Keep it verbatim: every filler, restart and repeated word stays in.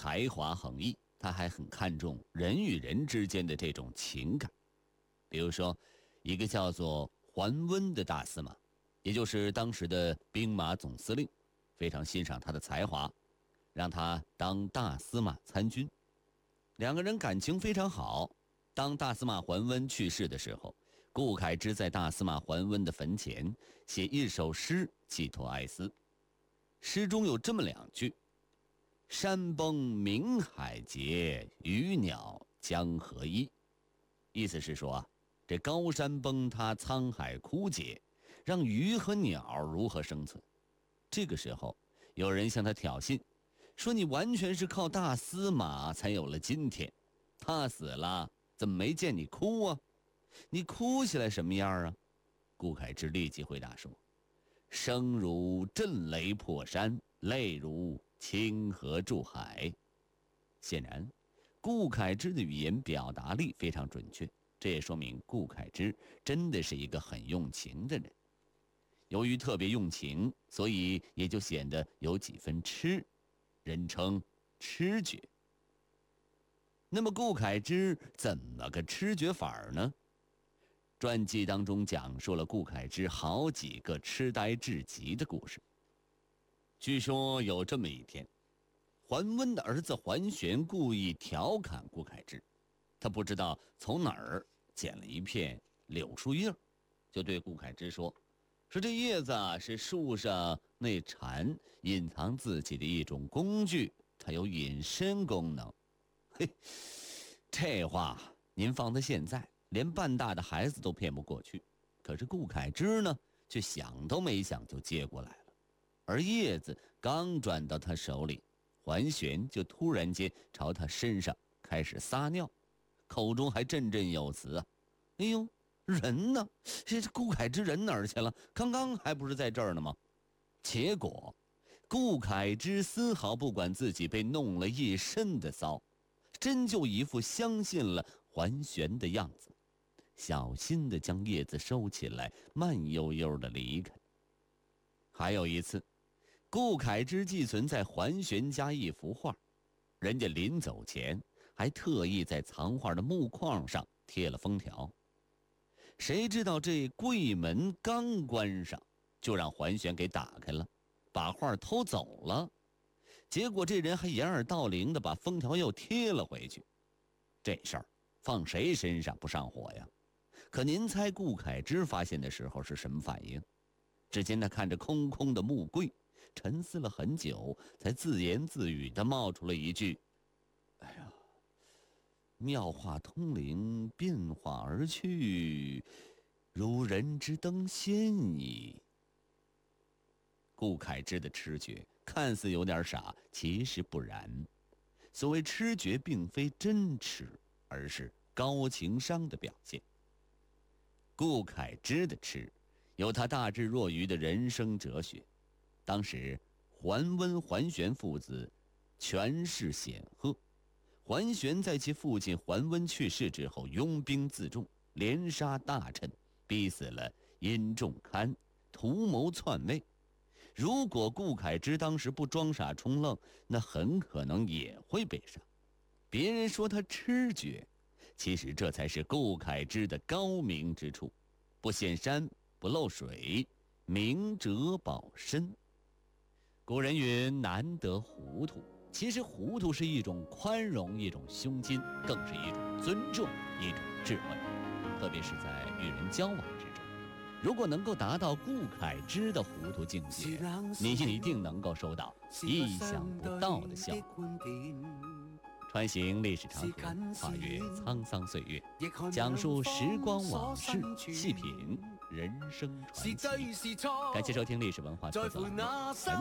才华横溢，他还很看重人与人之间的这种情感。比如说，一个叫做桓温的大司马，也就是当时的兵马总司令，非常欣赏他的才华，让他当大司马参军。两个人感情非常好。当大司马桓温去世的时候，顾恺之在大司马桓温的坟前写一首诗寄托哀思。诗中有这么两句：山崩明海竭，鱼鸟江河依。意思是说啊，这高山崩塌，沧海枯竭，让鱼和鸟如何生存？这个时候有人向他挑衅，说你完全是靠大司马才有了今天，他死了怎么没见你哭啊？你哭起来什么样啊？顾恺之立即回答说：声如震雷破山，泪如清河注海。显然顾恺之的语言表达力非常准确，这也说明顾恺之真的是一个很用情的人。由于特别用情，所以也就显得有几分痴，人称痴绝。那么顾恺之怎么个痴绝法呢？传记当中讲述了顾恺之好几个痴呆至极的故事。据说有这么一天，桓温的儿子桓玄故意调侃顾恺之，他不知道从哪儿捡了一片柳树叶，就对顾恺之说说这叶子啊是树上那蝉隐藏自己的一种工具，它有隐身功能。嘿，这话您放在现在，连半大的孩子都骗不过去。可是顾恺之呢，却想都没想就接过来了。而叶子刚转到他手里，桓玄就突然间朝他身上开始撒尿，口中还振振有词啊：哎呦，人呢？这顾恺之人哪儿去了？刚刚还不是在这儿呢吗？结果顾恺之丝毫不管自己被弄了一身的骚，真就一副相信了桓玄的样子，小心地将叶子收起来，慢悠悠地离开。还有一次，顾恺之寄存在桓玄家一幅画，人家临走前还特意在藏画的木框上贴了封条。谁知道这柜门刚关上，就让桓玄给打开了，把画偷走了。结果这人还掩耳盗铃的把封条又贴了回去。这事儿放谁身上不上火呀？可您猜顾恺之发现的时候是什么反应？只见他看着空空的木柜，沉思了很久，才自言自语地冒出了一句：哎呀，妙画通灵，变化而去，如人之登仙矣。顾恺之的痴绝看似有点傻，其实不然。所谓痴绝并非真痴，而是高情商的表现。顾恺之的痴有他大智若愚的人生哲学。当时桓温、桓玄父子权势显赫，桓玄在其父亲桓温去世之后拥兵自重，连杀大臣，逼死了殷仲堪，图谋篡位。如果顾恺之当时不装傻充愣，那很可能也会被杀。别人说他痴绝，其实这才是顾恺之的高明之处，不显山不漏水，明哲保身。古人云难得糊涂，其实糊涂是一种宽容，一种胸襟，更是一种尊重，一种智慧。特别是在与人交往之中，如果能够达到顾恺之的糊涂境界，你一定能够收到意想不到的效果。穿行历史长河，跨越沧桑岁月，讲述时光往事，细品人生传奇。感谢收听历史文化特色栏目。